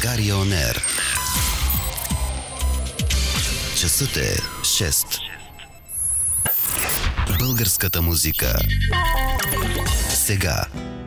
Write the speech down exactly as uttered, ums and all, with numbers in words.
България On Air. Часът е шест. Българската музика. Сега